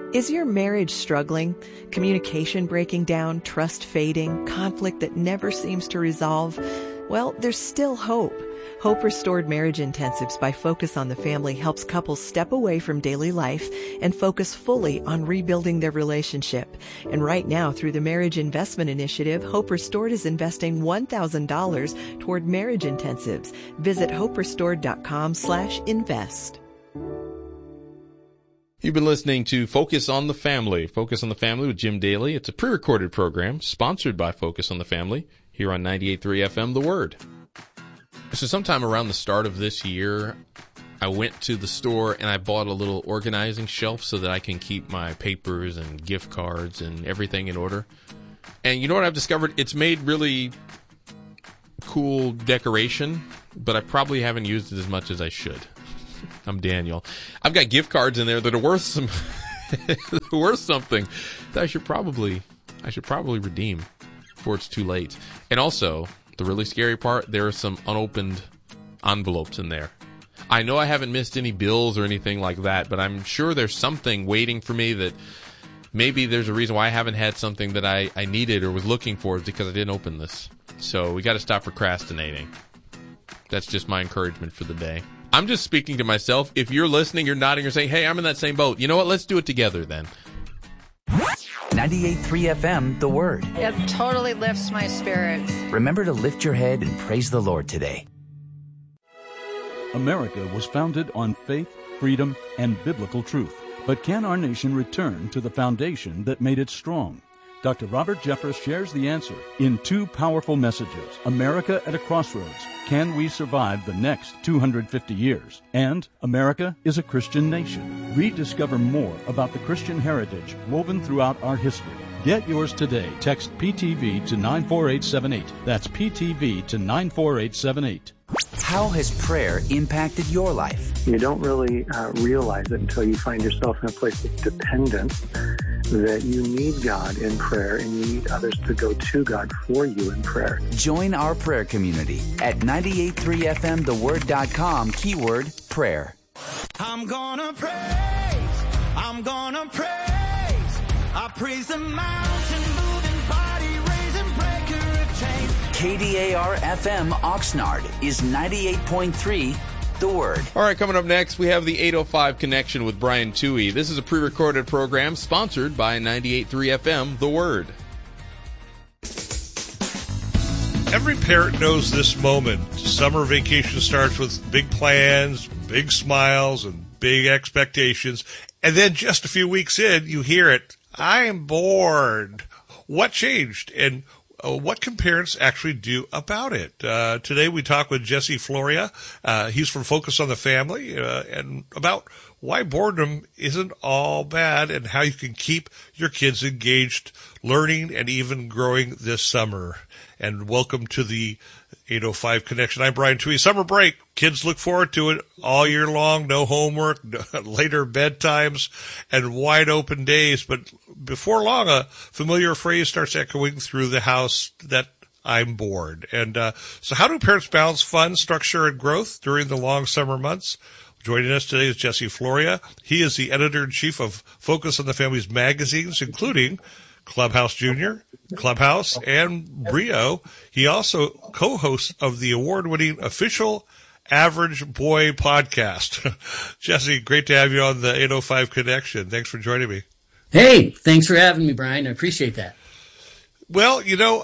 Is your marriage struggling? Communication breaking down, trust fading, conflict that never seems to resolve? Well, there's still hope. Hope Restored Marriage Intensives by Focus on the Family helps couples step away from daily life and focus fully on rebuilding their relationship. And right now, through the Marriage Investment Initiative, Hope Restored is investing $1,000 toward marriage intensives. Visit hoperestored.com/invest. You've been listening to Focus on the Family. Focus on the Family with Jim Daly. It's a pre-recorded program sponsored by Focus on the Family here on 98.3 FM, The Word. So sometime around the start of this year, I went to the store and I bought a little organizing shelf so that I can keep my papers and gift cards and everything in order. And you know what I've discovered? It's made really cool decoration, but I probably haven't used it as much as I should. I'm Daniel. I've got gift cards in there that are worth something that I should probably redeem before it's too late. And also, the really scary part, there are some unopened envelopes in there. I know I haven't missed any bills or anything like that, but I'm sure there's something waiting for me that maybe there's a reason why I haven't had something that I needed or was looking for is because I didn't open this. So we got to stop procrastinating. That's just my encouragement for the day. I'm just speaking to myself. If you're listening, you're nodding, you're saying, hey, I'm in that same boat. You know what? Let's do it together then. 98.3 FM, The Word. It totally lifts my spirits. Remember to lift your head and praise the Lord today. America was founded on faith, freedom, and biblical truth. But can our nation return to the foundation that made it strong? Dr. Robert Jeffress shares the answer in two powerful messages. America at a Crossroads. Can we survive the next 250 years? And America is a Christian nation. Rediscover more about the Christian heritage woven throughout our history. Get yours today. Text PTV to 94878. That's PTV to 94878. How has prayer impacted your life? You don't really realize it until you find yourself in a place of dependence, that you need God in prayer and you need others to go to God for you in prayer. Join our prayer community at 98.3fmtheword.com, keyword prayer. I'm gonna praise, I'm gonna praise, I praise the mountain moving, body raising, breaker of chains. KDAR-FM Oxnard is 98.3 The Word. All right, coming up next, we have the 805 Connection with Brian Toohey. This is a pre-recorded program sponsored by 98.3 FM, The Word. Every parent knows this moment. Summer vacation starts with big plans, big smiles, and big expectations. And then just a few weeks in, you hear it, I'm bored. What changed? And what can parents actually do about it? Today we talk with Jesse Floria. He's from Focus on the Family, and about why boredom isn't all bad and how you can keep your kids engaged, learning, and even growing this summer. And welcome to the 805 Connection. I'm Brian Toohey. Summer break. Kids look forward to it all year long. No homework, later bedtimes, and wide open days. But before long, a familiar phrase starts echoing through the house that I'm bored. And so how do parents balance fun, structure, and growth during the long summer months? Joining us today is Jesse Floria. He is the editor-in-chief of Focus on the Family's magazines, including Clubhouse Junior, Clubhouse, and Brio. He also co-hosts of the award-winning official Average Boy podcast. Jesse, great to have you on the 805 Connection. Thanks for joining me. Hey, thanks for having me, Brian. I appreciate that. Well, you know,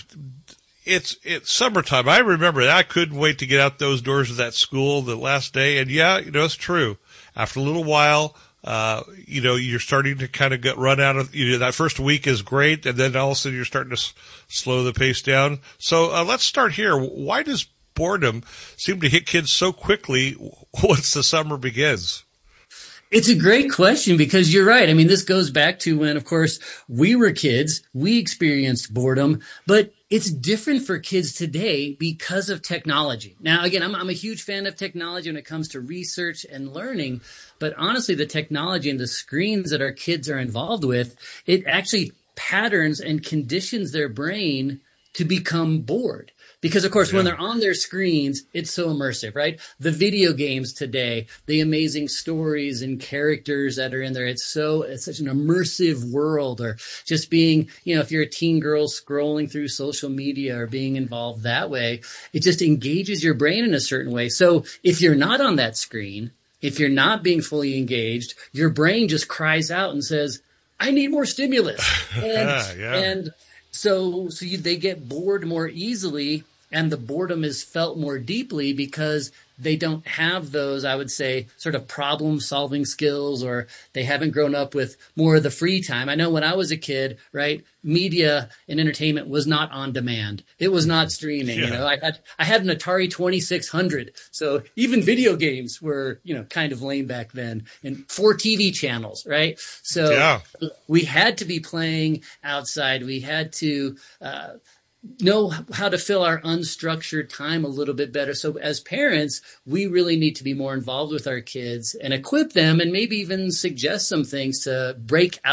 it's summertime. I remember that. I couldn't wait to get out those doors of that school the last day. And yeah, you know, it's true. After a little while, you know, you're starting to kind of run out of, you know, that first week is great. And then all of a sudden you're starting to slow the pace down. So let's start here. Why does boredom seem to hit kids so quickly once the summer begins? It's a great question because you're right. I mean, this goes back to when, of course, we were kids. We experienced boredom, but it's different for kids today because of technology. Now, again, I'm a huge fan of technology when it comes to research and learning, but honestly, the technology and the screens that our kids are involved with, it actually patterns and conditions their brain to become bored. Because, of course, when they're on their screens, it's so immersive, right? The video games today, the amazing stories and characters that are in there, it's such an immersive world. Or just being, if you're a teen girl scrolling through social media or being involved that way, it just engages your brain in a certain way. So if you're not on that screen, if you're not being fully engaged, your brain just cries out and says, I need more stimulus. And so they get bored more easily, and the boredom is felt more deeply because they don't have those, I would say, sort of problem-solving skills, or they haven't grown up with more of the free time. I know when I was a kid, right, media and entertainment was not on demand. It was not streaming. I had an Atari 2600, so even video games were, kind of lame back then, and 4 TV channels, right? So we had to be playing outside. We had to know how to fill our unstructured time a little bit better. So as parents, we really need to be more involved with our kids and equip them, and maybe even suggest some things to break out